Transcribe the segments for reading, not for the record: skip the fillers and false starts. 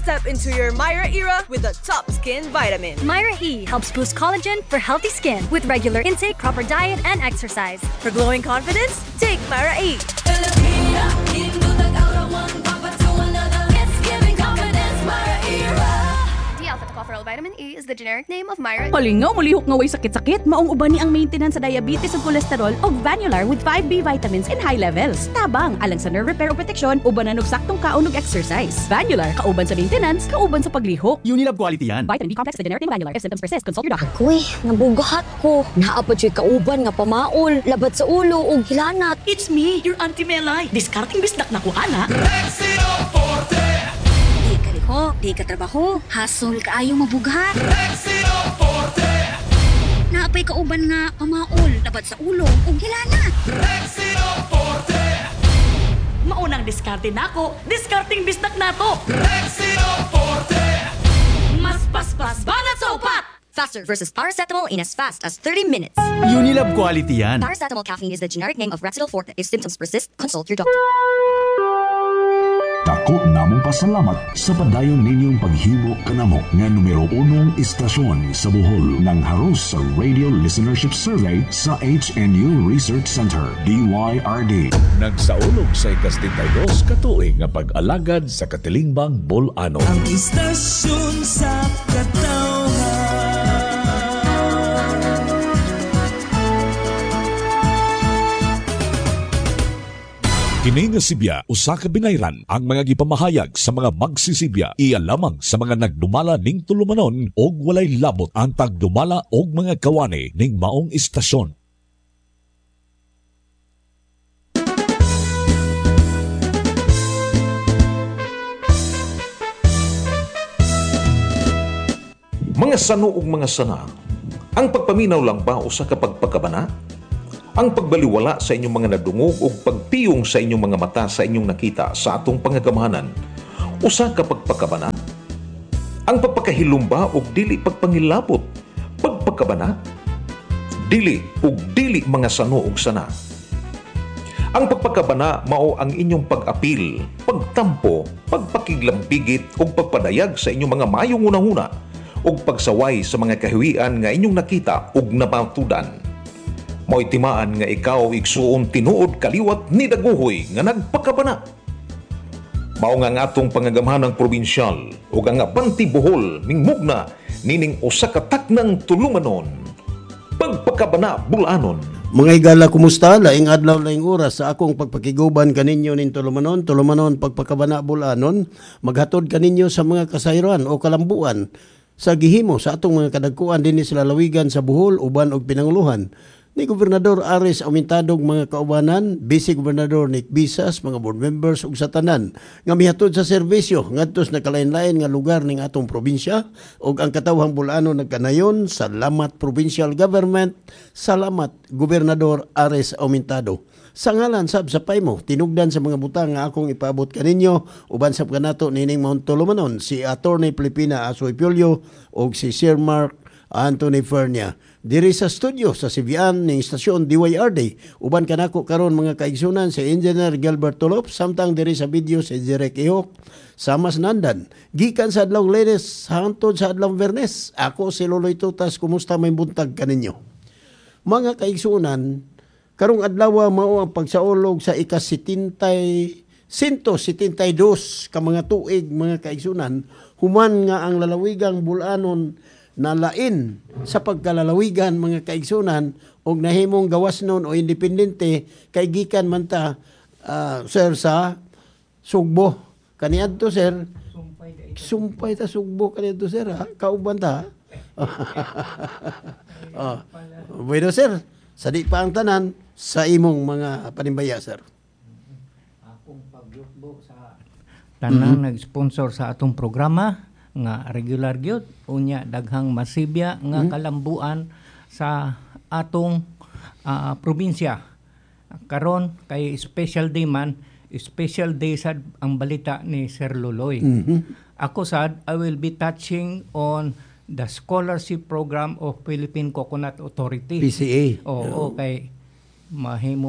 Step into your Myra era with the top skin vitamin. Myra E helps boost collagen for healthy skin with regular intake, proper diet, and exercise. For glowing confidence, take Myra E. Vitamin E is the generic name of Myra. Palingaw, mulihok nga way sakit-sakit. Maong uban ni ang maintenance sa diabetes ug kolesterol og Vanular with 5B vitamins in high levels. Tabang, alang sa nerve repair o protection, ubanan og saktong kaon ug exercise. Vanular, kauban sa maintenance, kauban sa paglihok. Unilab quality yan. Vitamin B complex, the generic name Vanular. If symptoms persist, consult your doctor. Kuy, nabugahat ko. Naapad siya kauban nga pamaol, labat sa ulo ug hilanat. It's me, your Auntie Melay. Discarding bisdak na ko, ana. Rexino Forte. Di ka trabaho, hasol kaayo mabugat. Rexino Forte. Naapay kauban nga pamaol, labat sa ulo ug hilanat. Rexino Forte. Maunang diskarte nako, discarding bisdak nato. Rexino Forte. Mas paspas banat sa upat. Faster versus paracetamol in as fast as 30 minutes. Unilab quality yan. Paracetamol caffeine is the generic name of Rexidol Forte. If symptoms persist, consult your doctor. Dako namong pasalamat sa padayon ninyong paghimo kanamo nga numero 1 istasyon sa Bohol ng haros sa Radio Listenership Survey sa HNU Research Center, DYRD. Nagsaulog sa ika-32 katuig nga pag-alagad sa Katilingbang Bul-ano. Ang istasyon sa katawhan. Kini nga Sibya, usa ka binayran ang mga gipamahayag sa mga magsisibya. Iya lamang sa mga nagdumala ning tulumanon og walay labot ang pagdumala og mga kawani ning maong istasyon. Mga sano ug mga sana, ang pagpaminaw lang ba usa ka pagpakabana? Ang pagbaliwala sa inyong mga nadungog o pagpiyong sa inyong mga mata sa inyong nakita sa atong pangagamahanan, usa ka pagpakabana? Ang pagpakahilumba o dili pagpangilabot, pagpakabana? Dili o dili mga sano o sana. Ang pagpakabana mao ang inyong pag-apil, pagtampo, pagpakiglambigit o pagpadayag sa inyong mga mayong unahuna o pagsaway sa mga kahiwian nga inyong nakita o napatudan. Mo'y timaan nga ikaw igsuon tinuod kaliwat ni daguhoy nga nagpakabana. Mao nga atong pangagamahanang probinsyal o nga Banti Bohol mingmugna nining usa ka taknang tulumanon. Pagpakabana Bulanon. Mga igala, kumusta? Laing adlaw, laing oras sa akong pagpakiguban kaninyo nin tulumanon pagpakabana Bulanon. Maghatod kaninyo sa mga kasayran o kalambuan sa gihimo sa atong mga kadagkuan dinhi sa lalawigan sa Bohol uban og pinanguluhan ni Gobernador Ares Aumentadog, mga kaubanan, Vice Gobernador Nick Bisas, mga board members ug sa tanan nga mihatod sa serbisyo ngadto sa nakalain-lain nga lugar ning atong probinsya ug ang katawhang Bulanon nagkanayon. Salamat Provincial Government, salamat Gobernador Ares Aumentado. Sa ngalan sab sa paymo, tinugdan sa mga butang nga akong ipaabot kaninyo uban sab kanato nining Mount Tulumanon si Attorney Filipina Asoy Piolio ug si Sir Mark Anthony Fernia. Diri sa studio sa Sibian ning istasyon DYRD uban kanako karon mga kaigsunan si Engineer Gilbert Tulop, samtang diri sa video si Derek Ihok Samas Nandan. Gikan sa adlawng Lunes hangtod sa adlawng Biyernes, ako si Loloy Tutas. Kumusta may buntag kaninyo? Mga kaigsunan, karong adlaw mao ang pagsaulog sa ika-172 ka mga tuig, mga kaigsunan, human nga ang lalawigang Bulanon na lain sa pagkalalawigan, mga kaigsunan, og nahimong gawas nun o independente kay gikan man ta sir sa Sugbo kaniadto sir, sumpay ta Sugbo kaniadto sir, ha? Kauban ta. Bueno sir, sadi pa ang tanan sa imong mga panimbaya sir. Akong pagyukbo sa tanang nag-sponsor sa atong programa nga regular gyud, unya daghang masibya nga kalambuan sa atong probinsya. Karon kay special day man, special day sad ang balita ni Sir Loloy. Ako sad, I will be touching on the scholarship program of Philippine Coconut Authority. PCA. Oo, kay mahimo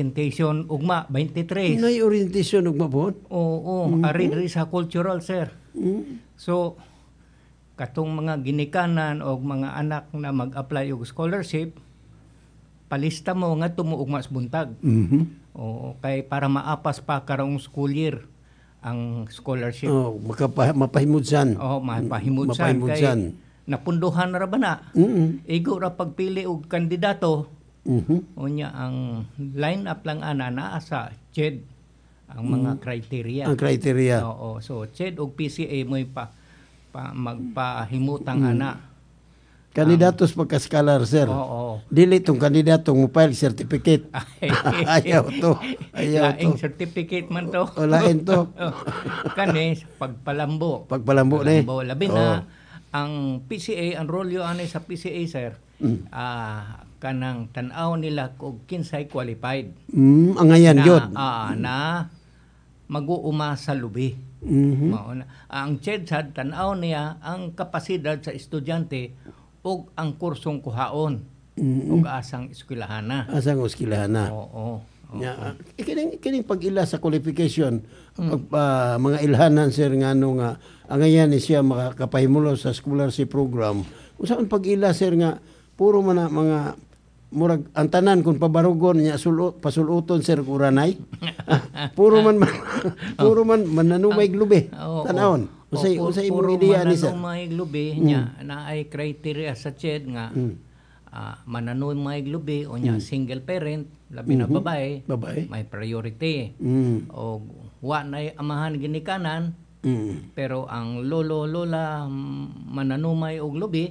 mag-orientation ugma 23. Nay orientation ugma po? Oo, ari sa cultural sir. So katong mga ginikanan o mga anak na mag-apply og scholarship, palista mo nga tumuog mas buntag. O kay para maapas pa karong school year ang scholarship. Mapahimudsan. Mapahimudsan. Kay napunduhan ra ba na? Igo ra pagpili og kandidato. Unya ang line-up lang naa sa CHED ang mga criteria. Ang criteria. Oo. So CHED o PCA mo magpahimutang ana. Kandidatos pagka-scholar, sir. Oo. Dili tong kandidatong mo file certificate. Ayaw to. Laing certificate man to. Lain to. Kani pagpalambo. Pagpalambo ni. Labi na ang PCA, ang rolyo ani sa PCA, sir. Kanang tan-aw nila kung kinsay qualified. Angayan yun. Na mag-uuma sa lubi. Ang CHED tan-aw niya ang kapasidad sa estudyante ug ang kursong kuhaon ug asang eskwelahana. Asang eskwelahana. Oo. Kining pag-ila sa qualification, mga ilhanan, sir, nga angayan ni siya makakapahimulo sa scholarship program. Usaon pag-ila, sir, nga puro man mga murag ang tanan kung pabarugon niya pasuluton, sir, kuranay. puro man mananumay lubi. Tanawon. Usay imong ideya ni sir. Mananumay lubi nya na ay criteria sa CHED nga mananumay lubi o nya single parent, labi na babae, may priority. O wa na amahan ginikanan, pero ang lolo-lola mananumay og lubi,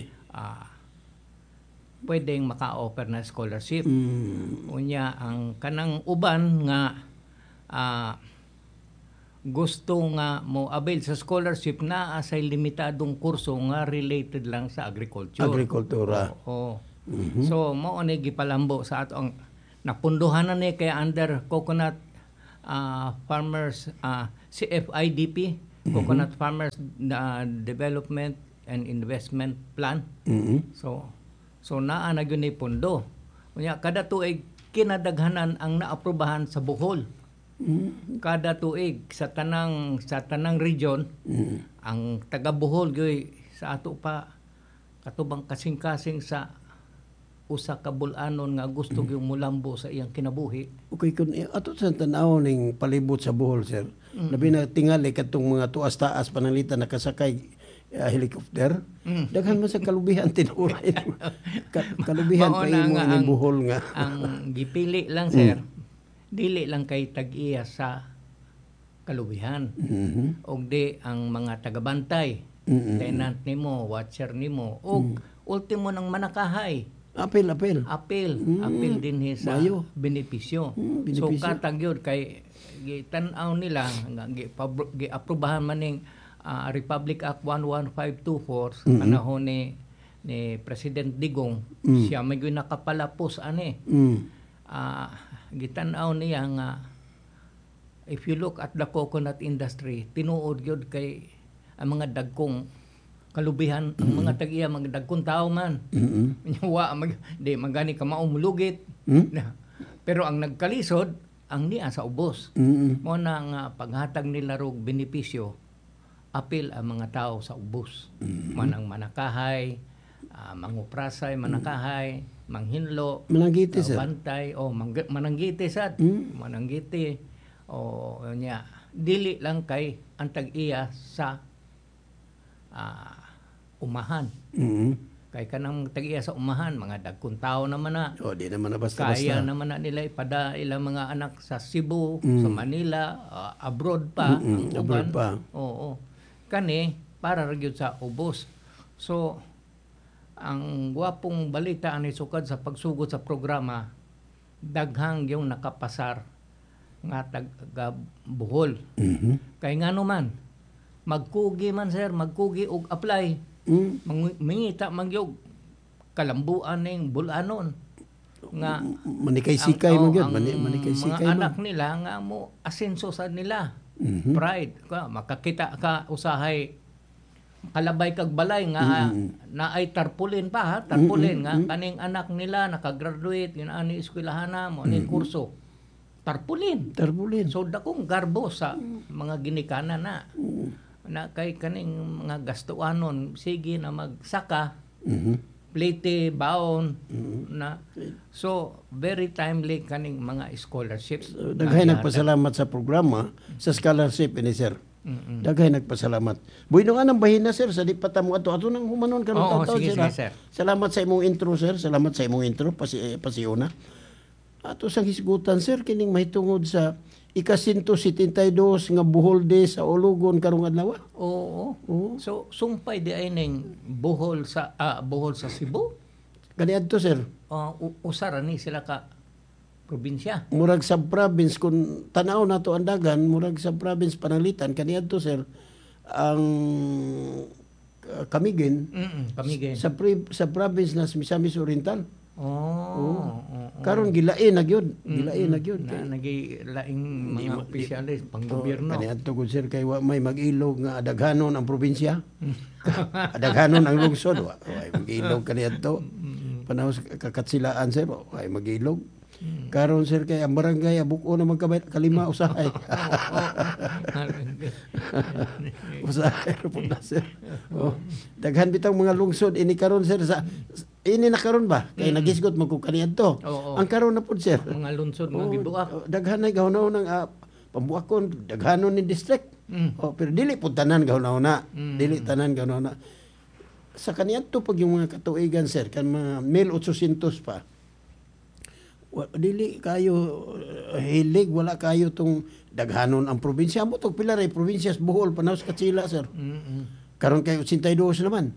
pwedeng maka-offer na scholarship. Unya ang kanang uban nga gusto nga mo avail sa scholarship na asay limitadong kurso nga related lang sa agriculture. Agrikultura. Oo. So mao ni gipalambo sa ato ang napunduhan na ni kay under coconut farmers CFIDP, Coconut Farmers Development and Investment Plan. So naa na gyud ni pondo. Unya kada tuig kinadaghanan ang naaprubahan sa Bohol. Kada tuig sa tanang region, ang taga Bohol gyoy sa ato pa katubang kasing-kasing sa usa ka bulanon nga gusto gyud mulambo sa iyang kinabuhi. Okay, kun ato sa tan-aw ning palibot sa Bohol, sir. Labi na tingali katong mga tuas-taas pananglitan nakasakay helicopter. Daghan man sa kalubihan tinuray. Kalubihan pa imo ni Bohol nga. Ang gipili lang, sir, dili lang kay tag-iya sa kalubihan. Og di ang mga tagabantay, tenant nimo, watcher nimo, og ultimo ng manakahay. Apil din sa benepisyo. So katag yun kay tan-aw nila nga gi-aprobahan maning Republic Act 11524 panahon ni President Digong. Siya may nakapalapos ani. Gitan-aw niya nga if you look at the coconut industry, tinuod gyud kay ang mga dagkong kalubihan, ang mga tag-iya mga dagkong tao man. Di magani ka maumulugit. Pero ang nagkalisod ang niya sa ubos. Mo na nga paghatag nila rog benepisyo, apil ang mga tao sa ubos. Manang manakahay, manguprasay, manakahay, manghinlo, mananggiti, sir. Bantay, mananggiti sad. Mananggiti. O nya dili lang kay ang tag-iya sa umahan. Kay kanang tag-iya sa umahan, mga dagkong tao naman na. Di naman na basta-basta. Kaya naman na nila ipada ilang mga anak sa Cebu, sa Manila, abroad pa. Abroad pa. Oo. Kani, para ragyod sa ubos. So, ang gwapong balita ani sukad sa pagsugod sa programa, daghang yung nakapasar nga taga Bohol. Kay nga naman, magkugi man, sir, magkugi og apply. Mangita magyog kalambuan ning bulanon nga manikay-sikay man gyud, manikay-sikay mga anak nila nga mo asenso sa nila. Pride ka makakita ka usahay kalabay kag balay nga naay tarpulin pa, tarpulin nga kaning anak nila nakagraduate yun ani eskwelahana mo ni kurso. Tarpulin. So dakong garbo sa mga ginikanan na. na kay kaning mga gastuanon sige na magsaka plete baon na so very timely kaning mga scholarships. Daghay nagpasalamat sa programa sa scholarship ini sir. Daghay nagpasalamat. Buino nga nang bahin na sir sa di patamo ato nang humanon karon taw sir. Salamat sa imong intro sir. Salamat sa imong intro pasiuna. Ato sang hisgutan sir kining mahitungod sa ika-172 nga Bohol Day sa Ulugon karong adlaw. Oo. So sumpay di ay ning Bohol sa Cebu. Kaniadto sir. Usara ni sila ka probinsya. Murag sa province kung tanaw nato ang dagan, murag sa province pananglitan kaniadto sir ang Camiguin. Camiguin. Sa province na Misamis Oriental. Karon gilain na gyud. Gilain na gyud. Nagilaing mga opisyalis pang gobyerno. Kaniadto gud sir kay wa may mag-ilog nga adaghanon ang probinsya. Adaghanon ang lungsod. Way mag-ilog kaniadto. Panahon kakatsilaan sir, way mag-ilog. Karon sir kay ang barangay abuko na kalima usahay. Usahay po na sir. Daghan bitang mga lungsod ini karon sir sa ini na karon ba kay nagisgot mo ko kaniadto. Ang karon na pud sir. Mga lungsod nga gibuak. Daghan na gahon ng pambuakon daghanon ni district. Pero dili pud tanan gahon na. Dili tanan gahon na. Sa kaniadto pag yung mga katuigan sir kan mga 1800 pa. Dili kayo hilig wala kayo tong daghanon ang probinsya mo tong pila ray provinsyas Bohol Panaos Katsila sir. Karon kay 82 naman.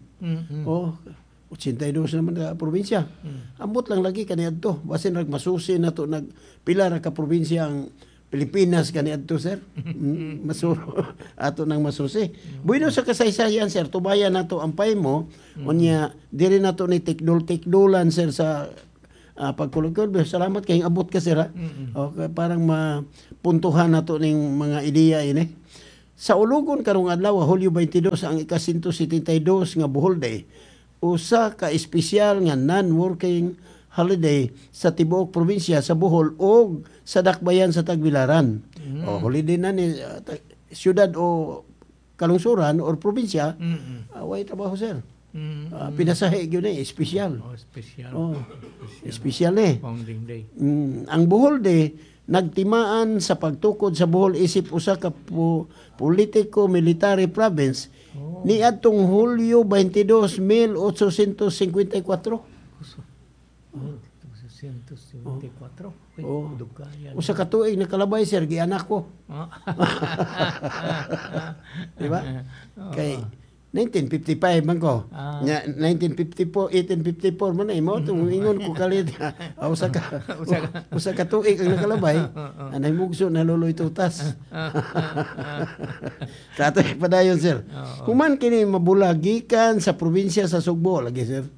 82 naman ka probinsya. Ambot lang lagi kaniadto basin rag masusi nato nag pila ra ka probinsya ang Pilipinas kaniadto sir. Masuro ato nang masusi. Buino sa kasaysayan sir tubayan nato ang pay mo unya diri nato ni tikdol-tikdolan sir sa pagkulog-kulog. Salamat kay abot ka sir. Okay, parang mapuntuhan nato ning mga ideya ini. Sa Ulugon karong adlaw Hulyo 22 ang ika-172 nga Bohol Day. Usa ka espesyal nga non-working holiday sa tibuok probinsya sa Bohol o sa dakbayan sa Tagbilaran. Holiday na ni syudad o kalungsuran or probinsya. Way trabaho sir. Pinasahe gyud ni espesyal. Espesyal eh. Founding Day. Ang Bohol Day nagtimaan sa pagtukod sa Bohol isip usa ka politiko military province ni atong Hulyo 22, 1854. 1854. Usa ka tuig nakalabay sir gianak ko. Di ba? Kay 1955 man ko. 1954, 1854 man ay mo tong ingon ko kalit. Usa ka tuig ang nakalabay. Anay mugso na luloy tutas. Kato padayon sir. Human kini mabulagikan sa probinsya sa Sugbo lagi sir.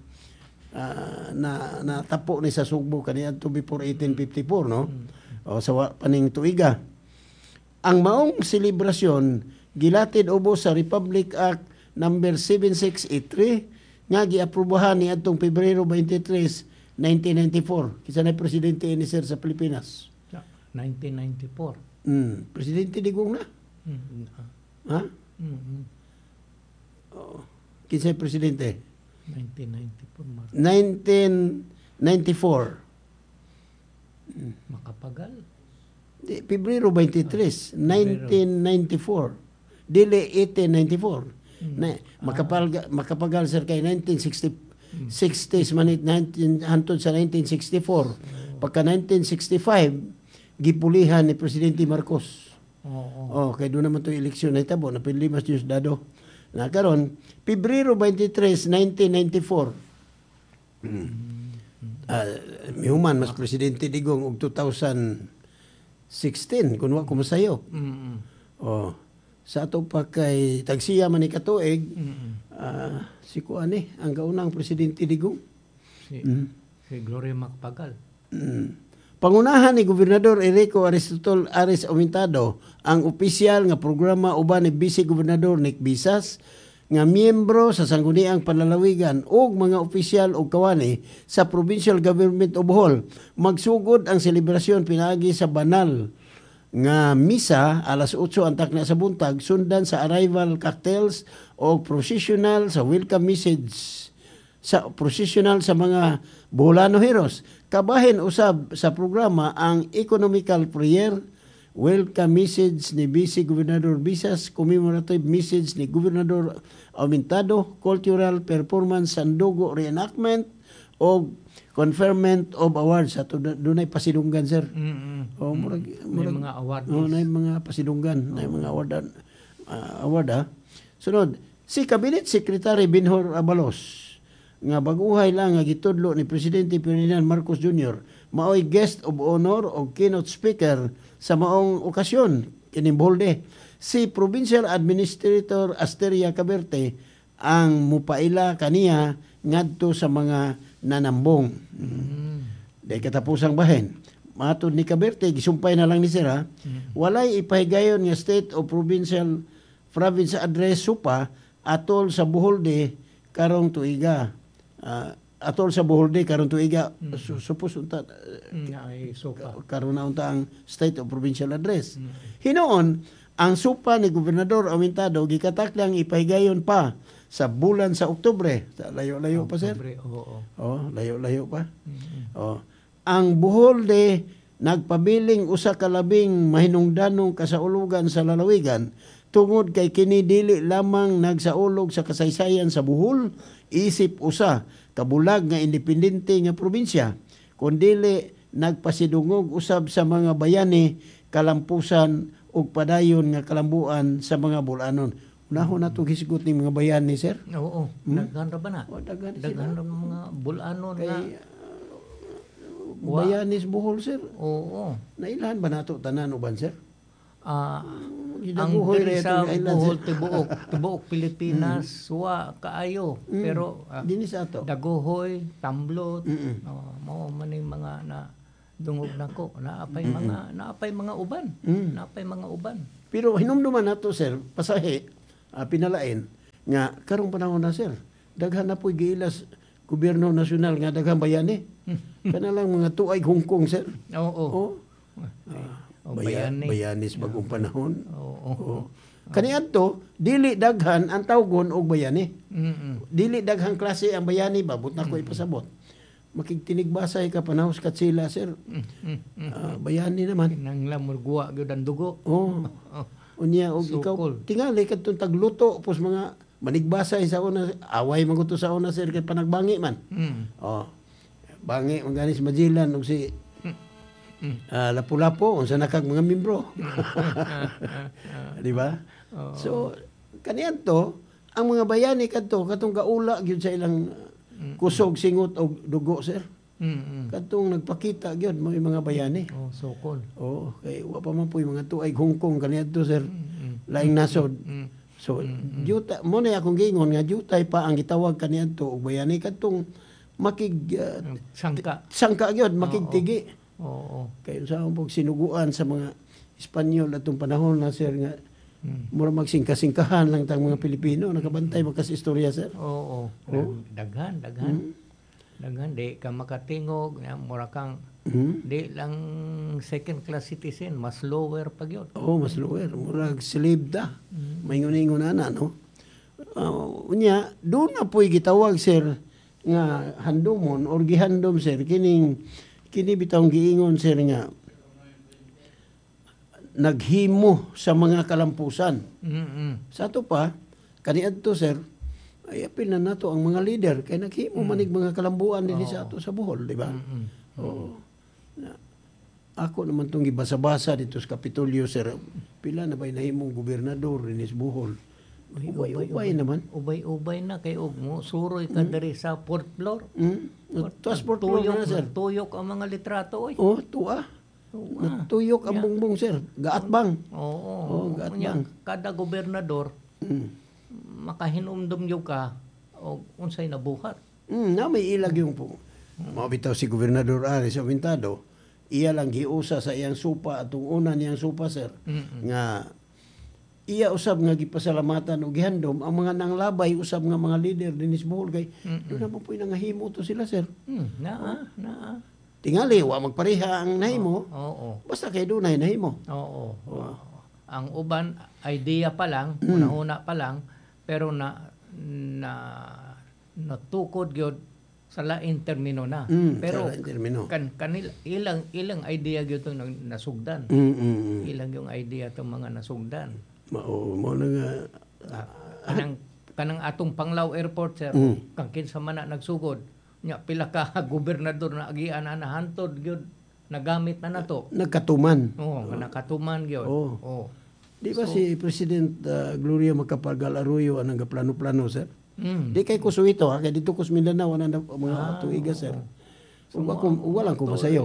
Na tapo ni sa Sugbo kaniadto before 1854 no. Sa paning tuiga. Ang maong selebrasyon gilatid ubos sa Republic Act number 7683 nga giaprubahan ni adtong Pebrero 23, 1994. Kisa na presidente ni sir sa Pilipinas. 1994. Presidente Digong na. Ha? Kisa presidente? 1994. Makapagal. Pebrero 23, 1994. Dili 1894. Makapagal sir kay 1960s manit 19 hantod sa 1964 pagka 1965 gipulihan ni Presidente Marcos. Kay doon naman to eleksyon na itabo na pili mas Diosdado na karon Pebrero 23, 1994 mihuman mas Presidente Digong og 2016 kun wa kumasayo. Sa ato pa kay tagsiya man ni katuig si kuani ang kaunang presidente Digong si Gloria Macapagal. Pangunahan ni Gobernador Enrico Aristotol Ares Aumentado ang opisyal nga programa uban ni Vice Gobernador Nick Bisas nga miyembro sa sangguniang panlalawigan ug mga opisyal ug kawani sa Provincial Government of Bohol magsugod ang selebrasyon pinaagi sa banal nga misa alas 8 antak na sa buntag sundan sa arrival cocktails o processional sa welcome message sa processional sa mga Boholano heroes. Kabahin usab sa programa ang economical prayer, welcome message ni Vice Gobernador Visas, commemorative message ni Gobernador Aumentado, cultural performance sandugo reenactment o conferment of awards. Ato dunay pasidunggan, sir. O murag mga awards. Nay mga pasidunggan, nay mga award ha. Sunod, si Cabinet Secretary Binhor Abalos nga baguhay lang nga gitudlo ni Presidente Ferdinand Marcos Jr. maoy guest of honor o keynote speaker sa maong okasyon kining Bohol. Si Provincial Administrator Asteria Caberte ang mupaila kaniya ngadto sa mga nanambong. Dahil katapusang bahin. Matod ni Caberte, gisumpay na lang ni Sira, walay ipahigayon nga state o province address supa atol sa Bohol karong tuiga. Atol sa Bohol karong tuiga. Supos unta karon na unta ang state o provincial address. Hinoon, ang supa ni Gobernador Aumentado gikataklang ipahigayon pa sa bulan sa Oktubre. Layo-layo pa, sir. Layo-layo pa. Ang Bohol nagpabiling usa ka labing mahinungdanong kasaulugan sa lalawigan tungod kay kini dili lamang nagsaulog sa kasaysayan sa Bohol isip usa kabulag nga independente nga probinsya kundi nagpasidungog usab sa mga bayani, kalampusan ug padayon nga kalambuan sa mga Bolanon. Unahon nato hisgot ni mga bayani, sir. Oo. Daghan ra ba na? Daghan ra mga Bolanon nga bayanis Bohol, sir. Oo. Nailan ba nato tanan uban, sir? Ang diri sa Bohol tibuok Pilipinas wa kaayo pero dinis ato Daguhoy, Tamblot, mao man mga na dungog nako naapay mga uban. Naapay mga uban. Pero hinumduman nato, sir, pasahi pinalain nga karong panahon na, sir. Daghan na po'y giilas gobyerno nasyonal nga daghang bayani. Kana lang mga tuay Hong Kong, sir. Oo. Bayanis bagong panahon. Oo. Kaniadto dili daghan ang tawgon og bayani. Dili daghang klase ang bayani, babot na ko ipasabot. Makigtinigbasay ka panahos kat sila, sir. Bayani naman. Kinanglan murguwa gyud ang dugo. Unya og ikaw tingali kadtong tagluto pos mga manigbasay sa una, away maguto sa una, sir, kay panagbangi man. Bangi ang ganis Magellan og si Lapu-Lapu unsa nakag mga membro. Di ba? So kaniadto ang mga bayani kadto katong gaula gyud sa ilang kusog, singot og dugo, sir. Katong nagpakita gyud mga bayani. Sokol. Kay wa pa man po'y mga tuay Hong Kong kaniadto, sir. Laing nasod. So juta mo na akong gingon nga jutay pa ang gitawag kaniadto og bayani kadtong makig sangka gyud makigtigi. Kay unsa ang pog sinuguan sa mga Espanyol atong panahon na, sir, nga mura magsingka-singkahan lang tang mga Pilipino nakabantay magkas istorya, sir. Daghan di ka makatingog mura kang di lang second class citizen, mas lower pa gyud. Mas lower, murag slave da. Maingon-ingon ana, no. Unya doon na po'y gitawag, sir, nga handumon or gihandom, sir, kini bitawng giingon, sir, nga naghimo sa mga kalampusan. Sa ato pa kaniadto, sir, ay apil na nato ang mga leader kay naghimo manig mga kalambuan din sa ato sa Bohol, di ba? Ako naman tong gibasa-basa dito sa Kapitolyo, sir, pila na ba'y nahimong gobernador din sa Bohol. Ubay naman. Ubay na kay og mo suroy ka diri sa fourth floor. Tuas fourth floor na, sir. Tuyok ang mga litrato, oy. Tuwa. Natuyok ang bungbong, sir. Gaatbang. Gaatbang. Kada gobernador makahinumdum yung ka o unsay nabuhat. Na may ilag yung po. Mabitaw si Gobernador Aris Aumentado, iya lang giusa sa iyang supa atong una niyang supa, sir. Nga iya usab nga gipasalamatan og gihandom ang mga nanglabay usab nga mga leader dinis Bohol kay do na po nangahimo to sila, sir. Tingali wa magpareha ang nahimo. Oo. Basta kay dunay nahimo. Oo. Ang uban idea pa lang, una pa lang, pero natukod gyud sa lain termino na. Pero sa lain termino. ilang idea gyud tong nasugdan. Ilang yung idea tong mga nasugdan. Mo na nga kanang atong Panglao Airport, sir, kang kinsa man na nagsugod, nya pila ka gobernador na agian na hantod gyud nagamit na nato. Nagkatuman. Oo, nakatuman gyud. Oo. Di ba si President Gloria Macapagal Arroyo ang plano-plano, sir? Di kay Kusuito, kay dito kus Mindanao na mga tuiga, sir. Walang ko masayo.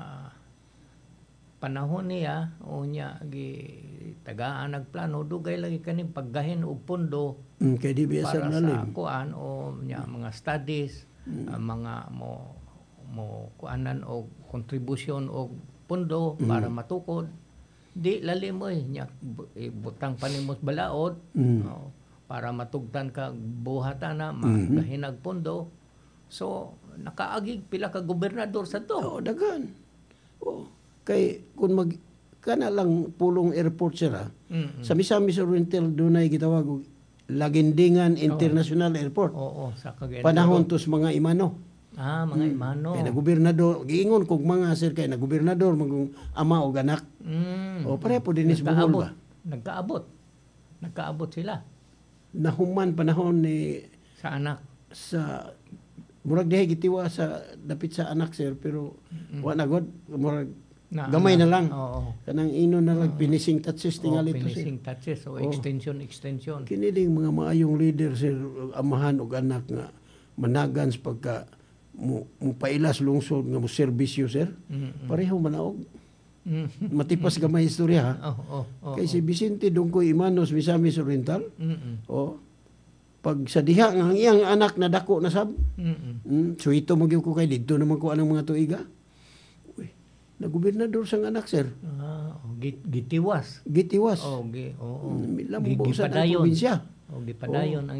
Panahon niya, unya tagaan nagplano, dugay lagi kaning paggahin og pondo kay di biya para lalim. sa kuan o mga studies, mga mo kuanan og kontribusyon og pondo para matukod. Di lalim mo nya butang panimos balaod para matugtan ka buhatan na magahinag pondo. So nakaagig pila ka gobernador sa to. Dagan. Kay kun kana lang pulong airport sira. Sa Misamis Oriental dunay gitawag og Lagindingan International Airport. Oo, sa Cagayan. Panahon tos mga imano. Mga imano. Kay nagobernador, giingon kog mga sir kay nagobernador magong ama o anak. O pare po dinis Bohol ba? Nagkaabot sila. Nahuman panahon ni sa anak. Sa murag dihay gitiwa sa dapit sa anak sir pero wa na god murag gamay na lang. Kanang ino na lang finishing touches tingali to sir. Finishing touches o extension. Kini ding mga maayong leader sir amahan og anak nga managan sa pagka mo pailas lungsod nga mo serbisyo sir. Pareho manaog. Matipas gamay istorya ha. Kay si Vicente Dongkoy Imanos Misamis Oriental. Pag sa diha nga ang iyang anak na dako na sab. So ito magyud ko kay didto naman ko anang mga tuiga. Na gobernador sang anak sir. Gitiwas. Lambo sa probinsya. Gipadayon ang